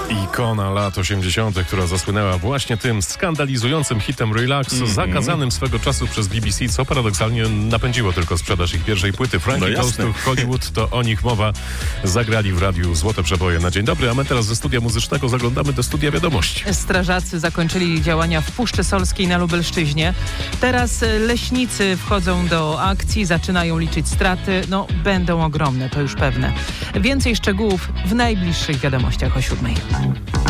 Ikona lat 80., która zasłynęła właśnie tym skandalizującym hitem Relax, zakazanym swego czasu przez BBC, co paradoksalnie napędziło tylko sprzedaż ich pierwszej płyty. Frankie Goes to Hollywood, to o nich mowa. Zagrali w radiu Złote Przeboje na dzień dobry, a my teraz ze studia muzycznego zaglądamy do studia wiadomości. Strażacy zakończyli działania w Puszczy Solskiej na Lubelszczyźnie. Teraz leśnicy wchodzą do akcji, zaczynają liczyć straty. No, będą ogromne, to już pewne. Więcej szczegółów w najbliższych wiadomościach o 7:00.